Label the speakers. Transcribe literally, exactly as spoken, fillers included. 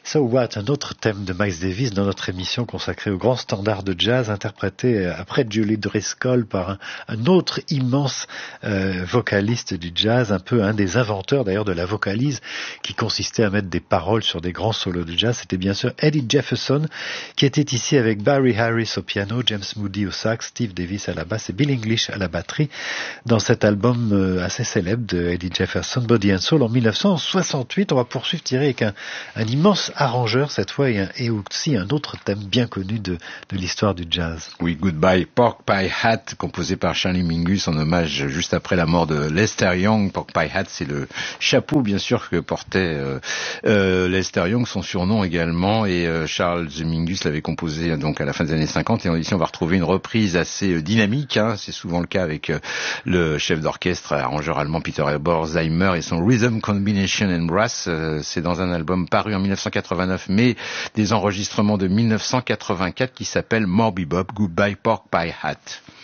Speaker 1: So What, un autre thème de Miles Davis dans notre émission consacrée aux grands standards de jazz, interprété après Julie Driscoll par un, un autre immense euh, vocaliste du jazz, un peu un des inventeurs d'ailleurs de la vocalise, qui consistait à mettre des paroles sur des grands solos de jazz. C'était bien sûr Eddie Jefferson, qui était ici avec Barry Harris au piano, James Moody au sax, Steve Davis à la basse et Bill English à la batterie, dans cet album euh, assez célèbre de Eddie Jefferson, Body and Soul, en dix-neuf cent soixante-huit. On va poursuivre tiré avec un, un immense arrangeur cette fois, et, un, et aussi un autre thème bien connu de, de l'histoire du jazz.
Speaker 2: Oui, Goodbye Pork Pie Hat, composé par Charlie Mingus en hommage juste après la mort de Lester Young. Pork Pie Hat, c'est le chapeau bien sûr que portait euh, euh, Lester Young, son surnom également, et euh, Charles Mingus l'avait composé donc à la fin des années cinquante, et ici on va retrouver une reprise assez euh, dynamique, hein. C'est souvent le cas avec euh, le chef d'orchestre, arrangeur allemand Peter Borzheimer et son Rhythm Combination and Brass. Euh, c'est dans un album paru en dix-neuf cent quatre-vingt-neuf, mais des enregistrements de dix-neuf cent quatre-vingt-quatre qui s'appelle More Bebop, Goodbye Pork Pie Hat.